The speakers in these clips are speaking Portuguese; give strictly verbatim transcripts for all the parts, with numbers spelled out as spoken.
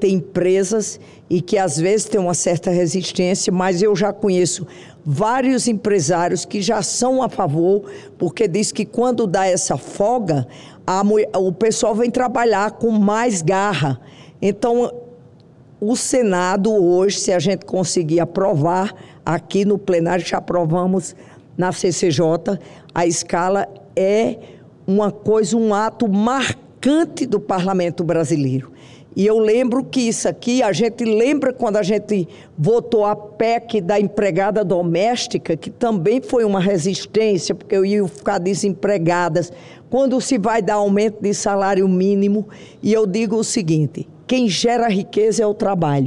tem empresas e que às vezes tem uma certa resistência, mas eu já conheço vários empresários que já são a favor, porque diz que quando dá essa folga, a, o pessoal vem trabalhar com mais garra. Então, o Senado hoje, se a gente conseguir aprovar, aqui no plenário já aprovamos na C C J, a escala é uma coisa, um ato marcante do parlamento brasileiro. E eu lembro que isso aqui, a gente lembra quando a gente votou a P E C da empregada doméstica, que também foi uma resistência, porque eu ia ficar desempregadas, quando se vai dar aumento de salário mínimo. E eu digo o seguinte, quem gera riqueza é o trabalho.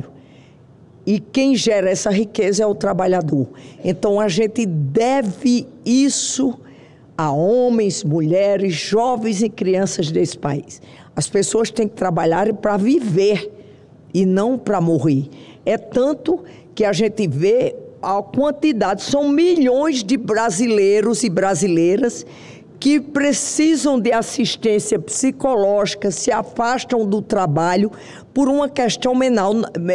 E quem gera essa riqueza é o trabalhador. Então, a gente deve isso a homens, mulheres, jovens e crianças desse país. As pessoas têm que trabalhar para viver e não para morrer. É tanto que a gente vê a quantidade, são milhões de brasileiros e brasileiras que precisam de assistência psicológica, se afastam do trabalho por uma questão mental,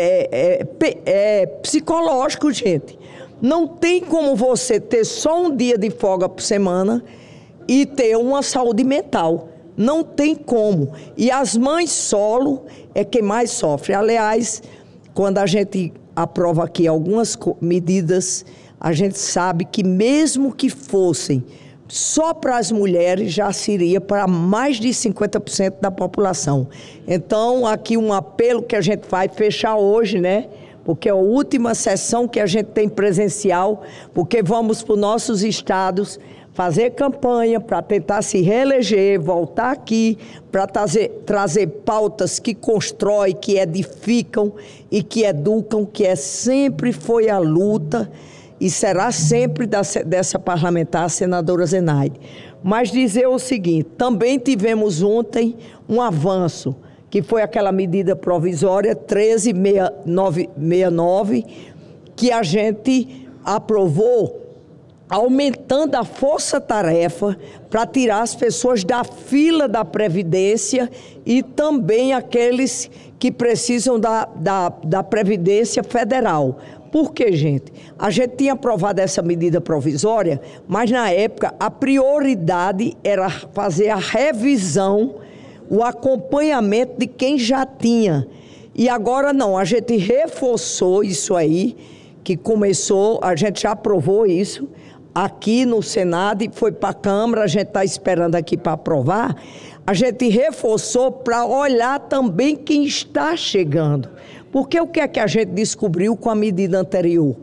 é, é, é, psicológico, gente. Não tem como você ter só um dia de folga por semana e ter uma saúde mental. Não tem como. E as mães solo é quem mais sofre. Aliás, quando a gente aprova aqui algumas medidas, a gente sabe que mesmo que fossem só para as mulheres, já seria para mais de cinquenta por cento da população. Então, aqui um apelo que a gente vai fechar hoje, né? Porque é a última sessão que a gente tem presencial, porque vamos para os nossos estados fazer campanha para tentar se reeleger, voltar aqui, para trazer, trazer pautas que constroem, que edificam e que educam, que é, sempre foi a luta e será sempre da, dessa parlamentar, a senadora Zenaide. Mas dizer o seguinte, também tivemos ontem um avanço, que foi aquela medida provisória treze mil novecentos e sessenta e nove, que a gente aprovou, aumentando a força-tarefa para tirar as pessoas da fila da Previdência e também aqueles que precisam da, da, da Previdência Federal. Por quê, gente? A gente tinha aprovado essa medida provisória, mas na época a prioridade era fazer a revisão, o acompanhamento de quem já tinha. E agora não, a gente reforçou isso aí, que começou, a gente já aprovou isso aqui no Senado e foi para a Câmara, a gente está esperando aqui para aprovar. A gente reforçou para olhar também quem está chegando. Porque o que é que a gente descobriu com a medida anterior?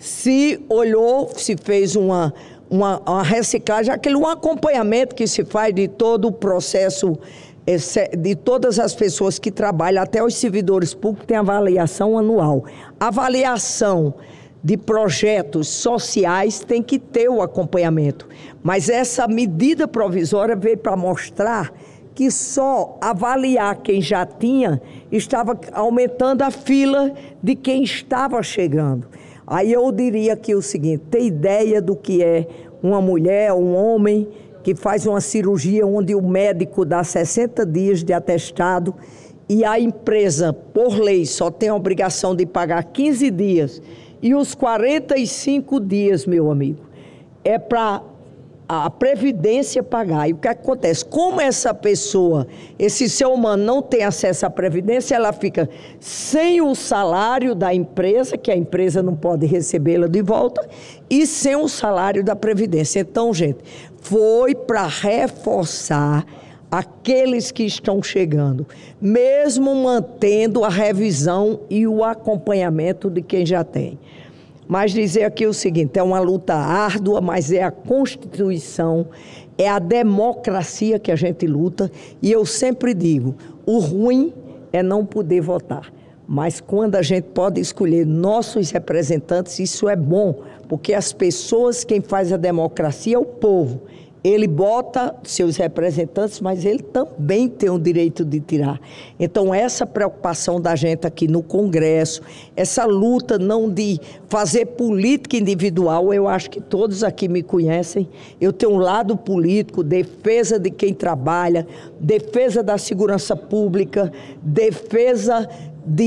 Se olhou, se fez uma, uma, uma reciclagem, aquele um acompanhamento que se faz de todo o processo, de todas as pessoas que trabalham, até os servidores públicos, tem avaliação anual. Avaliação de projetos sociais tem que ter o acompanhamento. Mas essa medida provisória veio para mostrar que só avaliar quem já tinha estava aumentando a fila de quem estava chegando. Aí eu diria aqui o seguinte, ter ideia do que é uma mulher, um homem que faz uma cirurgia onde o médico dá sessenta dias de atestado e a empresa, por lei, só tem a obrigação de pagar quinze dias. E os quarenta e cinco dias, meu amigo, é para a Previdência pagar. E o que acontece? Como essa pessoa, esse ser humano não tem acesso à Previdência, ela fica sem o salário da empresa, que a empresa não pode recebê-la de volta, e sem o salário da Previdência. Então, gente, foi para reforçar aqueles que estão chegando, mesmo mantendo a revisão e o acompanhamento de quem já tem. Mas dizer aqui o seguinte, é uma luta árdua, mas é a Constituição, é a democracia que a gente luta, e eu sempre digo, o ruim é não poder votar, mas quando a gente pode escolher nossos representantes, isso é bom, porque as pessoas, quem faz a democracia é o povo. Ele bota seus representantes, mas ele também tem o direito de tirar. Então, essa preocupação da gente aqui no Congresso, essa luta não de fazer política individual, eu acho que todos aqui me conhecem. Eu tenho um lado político, defesa de quem trabalha, defesa da segurança pública, defesa